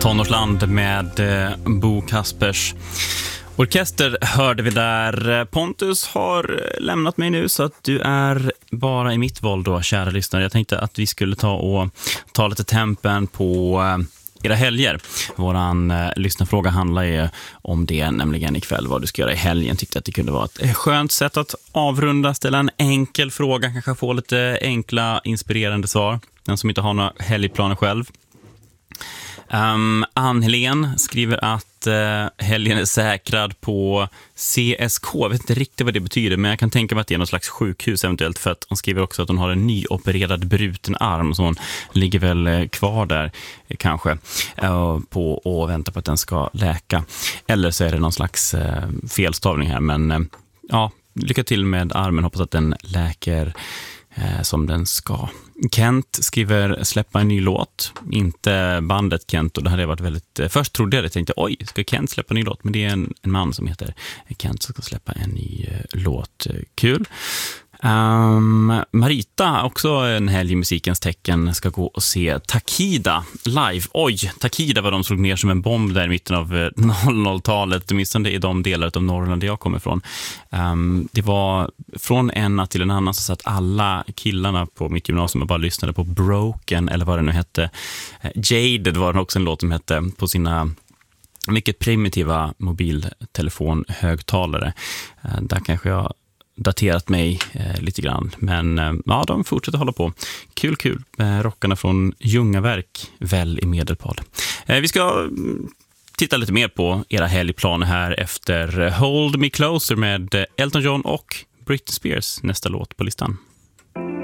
Tonårsland med Bo Kaspers orkester hörde vi där. Pontus har lämnat mig nu så att du är bara i mitt val då, kära lyssnare. Jag tänkte att vi skulle ta lite tempen på era helger. Våran lyssnarfråga handlar ju om det, nämligen ikväll vad du ska göra i helgen. Tyckte att det kunde vara ett skönt sätt att avrunda, ställa en enkel fråga, kanske få lite enkla, inspirerande svar. Den som inte har några helgplaner själv. Ann-Helén skriver att helgen är säkrad på CSK. Jag vet inte riktigt vad det betyder, men jag kan tänka mig att det är någon slags sjukhus eventuellt, för att hon skriver också att hon har en nyopererad bruten arm, så hon ligger väl kvar där kanske på och väntar på att den ska läka. Eller så är det någon slags felstavning här, men ja, lycka till med armen, hoppas att den läker som den ska. Kent skriver släppa en ny låt, inte bandet Kent, och det hade varit väldigt, först trodde jag tänkte oj, ska Kent släppa en ny låt, men det är en man som heter Kent som ska släppa en ny låt. Kul. Marita, också en helg i musikens tecken, ska gå och se Takida live. Oj, Takida var de slog ner som en bomb där i mitten av 00-talet, åtminstone i de delar av Norrland där jag kommer ifrån. Det var från en natt till en annan så satt alla killarna på mitt gymnasium och bara lyssnade på Broken, eller vad det nu hette. Jaded var det också en låt som hette, på sina mycket primitiva mobiltelefonhögtalare. Där kanske jag daterat mig lite grann, men ja, de fortsätter hålla på. Kul med rockarna från Ljungaverk, väl i Medelpad. Vi ska titta lite mer på era helgplaner här efter Hold Me Closer med Elton John och Britney Spears, nästa låt på listan.